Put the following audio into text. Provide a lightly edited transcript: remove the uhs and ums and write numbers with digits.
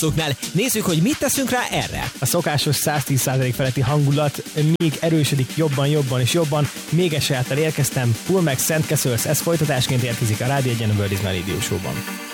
Nézzük, hogy mit teszünk rá erre. A szokásos 110% feletti hangulat még erősödik jobban és jobban. Még egy sajáttal érkeztem, Full Max Szent Keszölsz, ez folytatásként érkezik a Rádió Egyen a Bird is My Radio Show-ban.